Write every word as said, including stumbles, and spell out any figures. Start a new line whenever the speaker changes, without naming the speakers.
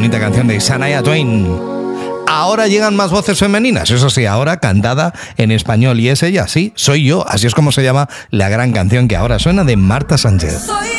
bonita canción de Shania Twain. Ahora llegan más voces femeninas, eso sí, ahora cantada en español, y es ella, sí, soy yo, así es como se llama la gran canción que ahora suena de Marta Sánchez.
Soy